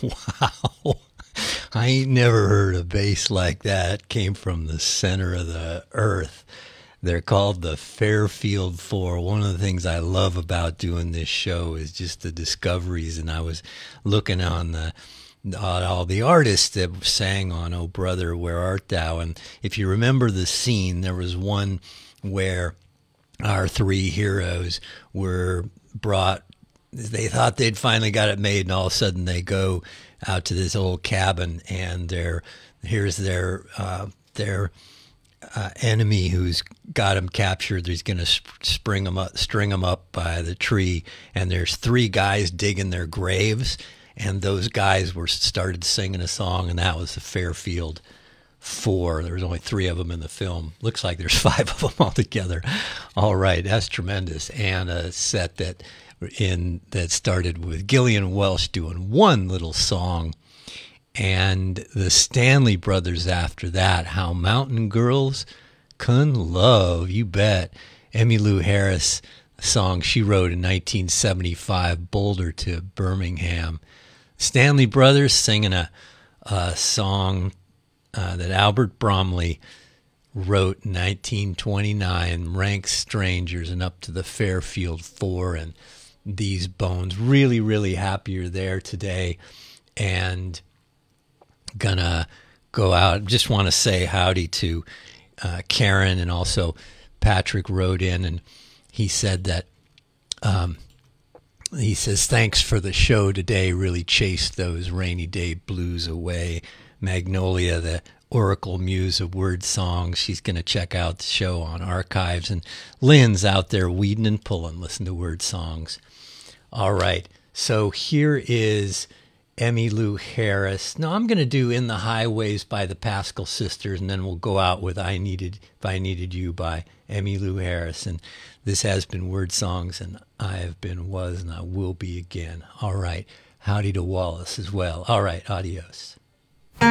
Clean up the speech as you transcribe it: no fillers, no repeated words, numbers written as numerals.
Wow. I ain't never heard a bass like that. It came from the center of the earth. They're called the Fairfield Four. One of the things I love about doing this show is just the discoveries. And I was looking on all the artists that sang on "Oh Brother, Where Art Thou?" And if you remember the scene, there was one where our three heroes were brought. They thought they'd finally got it made, and all of a sudden they go out to this old cabin, and here's their enemy who's got them captured. He's going to string them up by the tree, and there's three guys digging their graves, and those guys started singing a song, and that was the Fairfield Four. There was only three of them in the film. Looks like there's five of them altogether. All right, that's tremendous, and a set that started with Gillian Welch doing one little song, and the Stanley Brothers after that. How Mountain Girls Can Love, you bet. Emmylou Harris, a song she wrote in 1975, Boulder to Birmingham. Stanley Brothers singing a song that Albert Bromley wrote in 1929, Ranks Strangers, and Up to the Fairfield Four, and These Bones. Really, really happy you're there today, and gonna go out. Just want to say howdy to Karen, and also Patrick wrote in, and he said that he says, thanks for the show today, really chased those rainy day blues away. Magnolia, the Oracle Muse of Word Songs, she's going to check out the show on archives, and Lynn's out there weeding and pulling, listen to Word Songs. All right, so here is Emmylou Harris. No, I'm going to do In the Highways by the Pascal Sisters, and then we'll go out with If I Needed You by Emmylou Harris. And this has been Word Songs, and I have been, was, and I will be again. All right, howdy to Wallace as well. All right, adios.